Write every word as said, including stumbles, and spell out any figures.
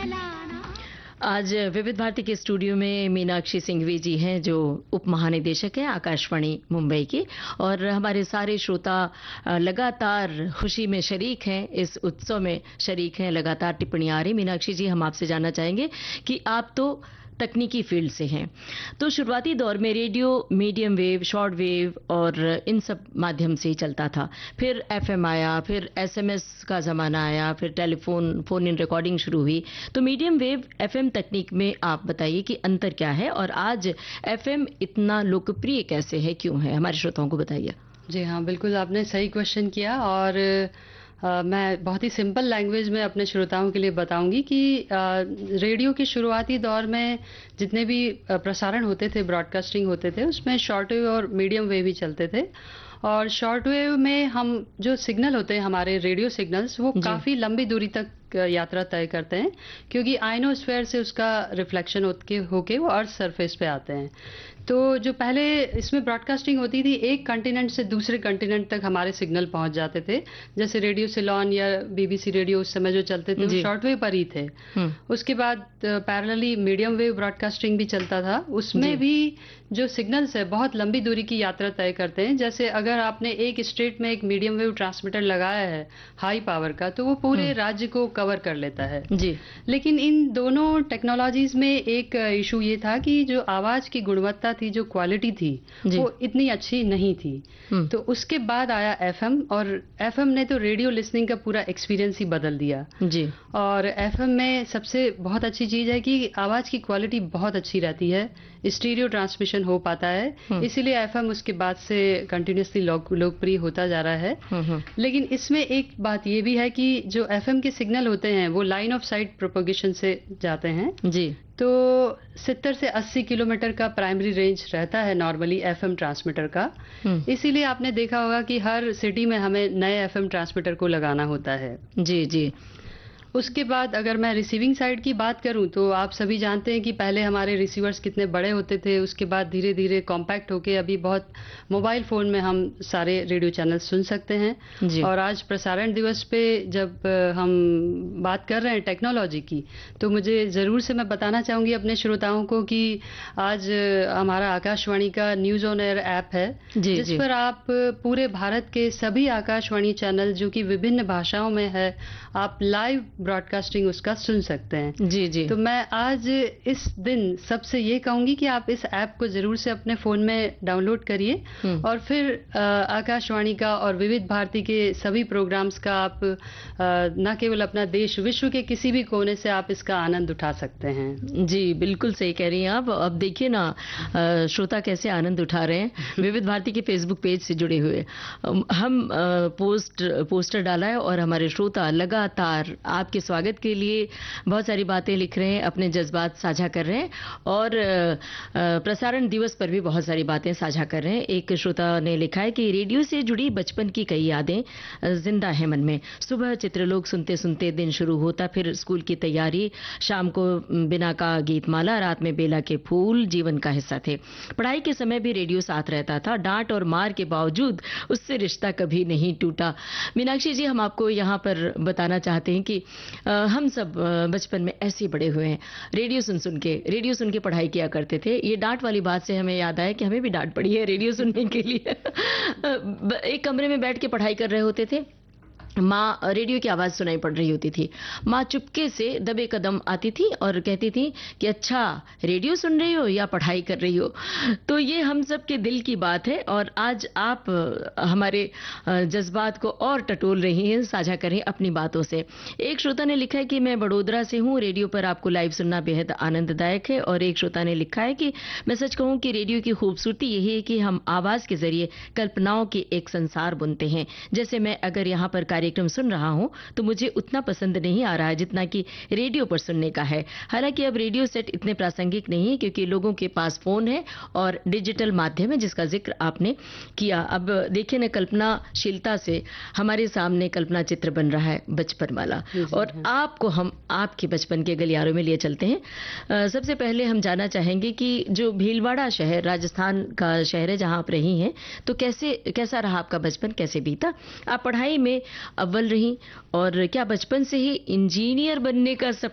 आज विविध भारती के स्टूडियो में मीनाक्षी सिंघवी जी हैं, जो उप महानिदेशक हैं आकाशवाणी मुंबई की, और हमारे सारे श्रोता लगातार खुशी में शरीक हैं, इस उत्सव में शरीक हैं। लगातार टिप्पणियां आ रही। मीनाक्षी जी, हम आपसे जानना चाहेंगे कि आप तो तकनीकी फील्ड से हैं, तो शुरुआती दौर में radio medium wave, short wave और इन सब माध्यम से ही चलता था। फिर एफएम आया, फिर एसएमएस का ज़माना आया, फिर टेलीफोन फोन इन रिकॉर्डिंग शुरू हुई। तो मीडियम वेव एफएम तकनीक में आप बताइए कि अंतर क्या है, और आज एफएम इतना लोकप्रिय कैसे है, क्यों है? हमारे श्रोताओं को बताइए। जी हाँ, बिल्कुल आपने सही क्वेश्चन किया, और आ, मैं बहुत ही सिंपल लैंग्वेज में अपने श्रोताओं के लिए बताऊंगी कि आ, रेडियो के शुरुआती दौर में जितने भी प्रसारण होते थे, ब्रॉडकास्टिंग होते थे, उसमें शॉर्ट वेव और मीडियम वेव ही चलते थे। और शॉर्ट वेव में हम जो सिग्नल होते हैं, हमारे रेडियो सिग्नल्स, वो काफ़ी लंबी दूरी तक यात्रा तय करते हैं, क्योंकि आयनोस्फीयर से उसका रिफ्लेक्शन होके होके वो अर्थ सरफेस पे आते हैं। तो जो पहले इसमें ब्रॉडकास्टिंग होती थी, एक कॉन्टिनेंट से दूसरे कॉन्टिनेंट तक हमारे सिग्नल पहुंच जाते थे। जैसे रेडियो सिलोन या बीबीसी रेडियो उस समय जो चलते थे, वो शॉर्ट वेव पर ही थे। उसके बाद पैरेलली मीडियम वेव ब्रॉडकास्टिंग भी चलता था। उसमें भी जो सिग्नल्स है बहुत लंबी दूरी की यात्रा तय करते हैं। जैसे अगर आपने एक स्टेट में एक मीडियम वेव ट्रांसमीटर लगाया है हाई पावर का, तो वो पूरे राज्य को कवर कर लेता है जी। लेकिन इन दोनों टेक्नोलॉजीज में एक इशू ये था कि जो आवाज की गुणवत्ता थी, जो क्वालिटी थी, वो इतनी अच्छी नहीं थी। तो उसके बाद आया एफएम, और एफएम ने तो रेडियो लिसनिंग का पूरा एक्सपीरियंस ही बदल दिया जी। और एफएम में सबसे बहुत अच्छी चीज है कि आवाज की क्वालिटी बहुत अच्छी रहती है, स्टीरियो ट्रांसमिशन हो पाता है, इसीलिए एफएम उसके बाद से कंटिन्यूसली लोकप्रिय होता जा रहा है। लेकिन इसमें एक बात ये भी है कि जो एफएम के सिग्नल होते हैं वो लाइन ऑफ साइट प्रोपोगेशन से जाते हैं जी। तो सत्तर से अस्सी किलोमीटर का प्राइमरी रेंज रहता है नॉर्मली एफएम ट्रांसमीटर का। इसीलिए आपने देखा होगा कि हर सिटी में हमें नए एफएम ट्रांसमीटर को लगाना होता है जी जी। उसके बाद अगर मैं रिसीविंग साइड की बात करूं, तो आप सभी जानते हैं कि पहले हमारे रिसीवर्स कितने बड़े होते थे। उसके बाद धीरे धीरे कॉम्पैक्ट होके अभी बहुत मोबाइल फ़ोन में हम सारे रेडियो चैनल सुन सकते हैं जी। और आज प्रसारण दिवस पे जब हम बात कर रहे हैं टेक्नोलॉजी की, तो मुझे ज़रूर से मैं बताना चाहूँगी अपने श्रोताओं को कि आज हमारा आकाशवाणी का न्यूज़ ऑन एयर ऐप है जी, जिस जी। पर आप पूरे भारत के सभी आकाशवाणी चैनल, जो कि विभिन्न भाषाओं में है, आप लाइव ब्रॉडकास्टिंग उसका सुन सकते हैं जी जी। तो मैं आज इस दिन सबसे ये कहूंगी कि आप इस ऐप को जरूर से अपने फोन में डाउनलोड करिए, और फिर आकाशवाणी का और विविध भारती के सभी प्रोग्राम्स का आप न केवल अपना देश, विश्व के किसी भी कोने से आप इसका आनंद उठा सकते हैं जी। बिल्कुल सही कह रही हैं आप। अब देखिए ना, श्रोता कैसे आनंद उठा रहे हैं विविध भारती के फेसबुक पेज से जुड़े हुए। हम पोस्ट पोस्टर डाला है और हमारे श्रोता लगातार आपके स्वागत के लिए बहुत सारी बातें लिख रहे हैं, अपने जज्बात साझा कर रहे हैं, और प्रसारण दिवस पर भी बहुत सारी बातें साझा कर रहे हैं। एक श्रोता ने लिखा है कि रेडियो से जुड़ी बचपन की कई यादें जिंदा है मन में। सुबह चित्रलोक सुनते सुनते दिन शुरू होता, फिर स्कूल की तैयारी, शाम को बिना का गीतमाला, रात में बेला के फूल जीवन का हिस्सा थे। पढ़ाई के समय भी रेडियो साथ रहता था, डांट और मार के बावजूद उससे रिश्ता कभी नहीं टूटा। मीनाक्षी जी, हम आपको यहाँ पर बताना चाहते हैं कि आ, हम सब बचपन में ऐसे बड़े हुए हैं, रेडियो सुन सुन के रेडियो सुन के पढ़ाई किया करते थे। ये डांट वाली बात से हमें याद आया कि हमें भी डांट पड़ी है रेडियो सुनने के लिए। एक कमरे में बैठ के पढ़ाई कर रहे होते थे, माँ रेडियो की आवाज़ सुनाई पड़ रही होती थी, माँ चुपके से दबे कदम आती थी और कहती थी कि अच्छा रेडियो सुन रही हो या पढ़ाई कर रही हो। तो ये हम सब के दिल की बात है, और आज आप हमारे जज्बात को और टटोल रही हैं, साझा कर रही हैं अपनी बातों से। एक श्रोता ने लिखा है कि मैं बड़ोदरा से हूँ, रेडियो पर आपको लाइव सुनना बेहद आनंददायक है। और एक श्रोता ने लिखा है कि मैं सच कहूँ कि रेडियो की खूबसूरती यही है कि हम आवाज़ के जरिए कल्पनाओं की एक संसार बुनते हैं। जैसे मैं अगर यहाँ पर कार्यक्रम सुन रहा हूं तो मुझे उतना पसंद नहीं आ रहा है जितना कि रेडियो पर सुनने का है। हालांकि अब रेडियो सेट इतने प्रासंगिक नहीं है, क्योंकि लोगों के पास फोन है और डिजिटल माध्यम है, जिसका जिक्र आपने किया। अब देखिए ना, कल्पनाशीलता से हमारे सामने कल्पना चित्र बन रहा है बचपन वाला, और आपको हम आपके बचपन के गलियारों में लिए चलते हैं। सबसे पहले हम जानना चाहेंगे कि जो भीलवाड़ा शहर राजस्थान का शहर है जहां आप रही हैं, तो कैसे कैसा रहा आपका बचपन, कैसे बीता? आप पढ़ाई में अव्वल रही, और क्या बचपन से ही इंजीनियर बनने का